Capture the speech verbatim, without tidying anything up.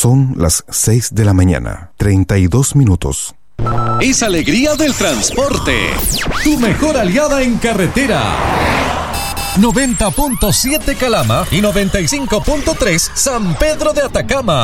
Son las seis de la mañana, treinta y dos minutos. Es alegría del transporte. Tu mejor aliada en carretera. noventa punto siete Calama y noventa y cinco punto tres San Pedro de Atacama.